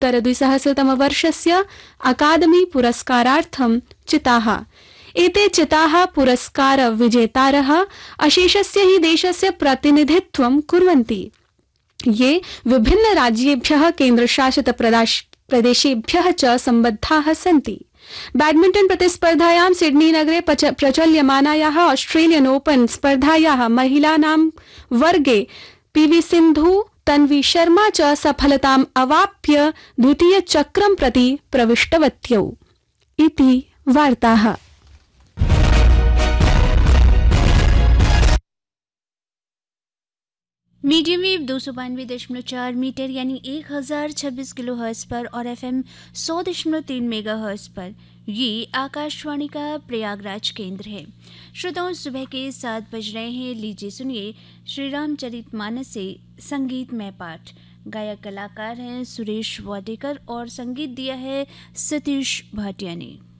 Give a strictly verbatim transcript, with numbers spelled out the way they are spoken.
उत्तरद्विसहस्रतमवर्षस्य अकादमी पुरस्कारार्थं चिताः। एते चिताः पुरस्कारविजेतारः अशेषस्य हि देशस्य प्रतिनिधित्वं कुर्वन्ति, ये विभिन्नराज्येभ्यः केन्द्रशासितप्रदेशेभ्यः च सम्बद्धाः सन्ति। बैडमिंटन प्रतिस्पर्धायां सिडनी नगरे प्रचल्यमानायाः ऑस्ट्रेलियन ओपन स्पर्धायाः महिलानां वर्गे पीवी सिन्धु तन्वी शर्मा च सफलताम् अवाप्य द्वितीयचक्रं प्रति प्रविष्टवत्यौ। इति वार्ताः। मीडियम वेव दो सौ बानवे दशमलव चार मीटर यानी एक हजार छब्बीस किलो हर्ट्ज पर और एफ एम सौ दशमलव तीन मेगा हर्ट्ज पर ये आकाशवाणी का प्रयागराज केंद्र है। श्रोताओं, सुबह के सात बज रहे हैं। लीजिए सुनिए श्री रामचरितमानस से संगीतमय पाठ। गायक कलाकार हैं सुरेश वाडेकर और संगीत दिया है सतीश भाटिया ने।